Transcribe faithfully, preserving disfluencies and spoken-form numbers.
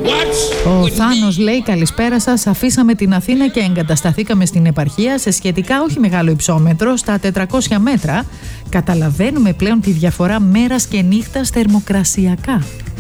Ο Θάνος λέει: καλησπέρα σας. Αφήσαμε την Αθήνα και εγκατασταθήκαμε στην επαρχία σε σχετικά όχι μεγάλο υψόμετρο, στα τετρακόσια μέτρα. Καταλαβαίνουμε πλέον τη διαφορά μέρας και νύχτας θερμοκρασιακά.